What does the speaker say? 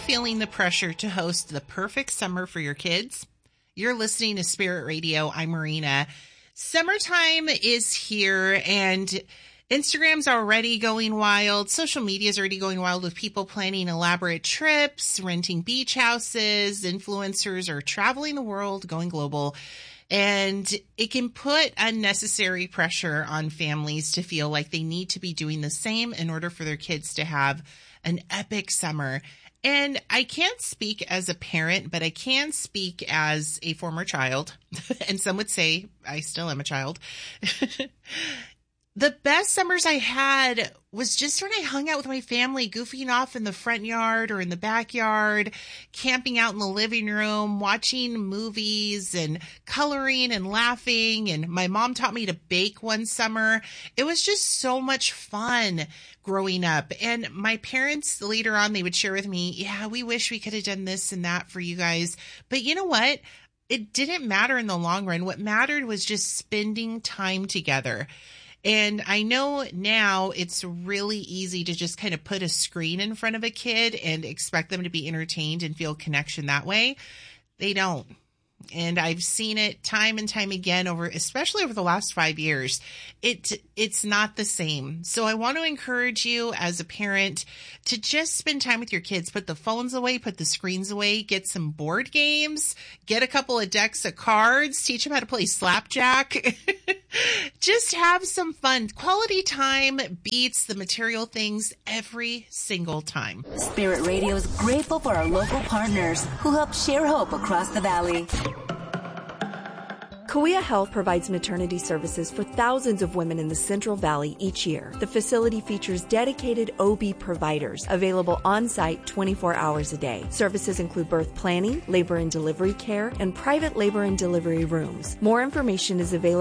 feeling the pressure to host the perfect summer for your kids? You're listening to Spirit Radio. I'm Marina. Summertime is here and Instagram's already going wild. Social media is already going wild with people planning elaborate trips, renting beach houses. Influencers are traveling the world, going global. And it can put unnecessary pressure on families to feel like they need to be doing the same in order for their kids to have an epic summer. And I can't speak as a parent, but I can speak as a former child. And some would say I still am a child. The best summers I had was just when I hung out with my family, goofing off in the front yard or in the backyard, camping out in the living room, watching movies and coloring and laughing. And my mom taught me to bake one summer. It was just so much fun growing up. And my parents later on, they would share with me, yeah, we wish we could have done this and that for you guys. But you know what? It didn't matter in the long run. What mattered was just spending time together. And I know now it's really easy to just kind of put a screen in front of a kid and expect them to be entertained and feel connection that way. They don't. And I've seen it time and time again especially over the last 5 years. It's not the same. So I want to encourage you as a parent to just spend time with your kids. Put the phones away, put the screens away, get some board games, get a couple of decks of cards, teach them how to play slapjack. Just have some fun. Quality time beats the material things every single time. Spirit Radio is grateful for our local partners who help share hope across the valley. Kauai Health provides maternity services for thousands of women in the Central Valley each year. The facility features dedicated OB providers available on-site 24 hours a day. Services include birth planning, labor and delivery care, and private labor and delivery rooms. More information is available